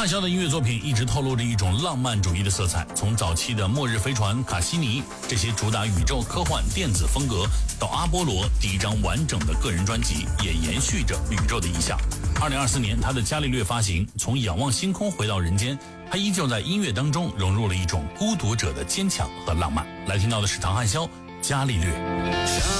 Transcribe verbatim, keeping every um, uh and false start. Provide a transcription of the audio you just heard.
汉霄的音乐作品一直透露着一种浪漫主义的色彩，从早期的末日飞船、卡西尼这些主打宇宙科幻电子风格，到阿波罗第一张完整的个人专辑，也延续着宇宙的意象。二零二四年他的伽利略发行，从仰望星空回到人间，他依旧在音乐当中融入了一种孤独者的坚强和浪漫。来听到的是唐汉霄，伽利略。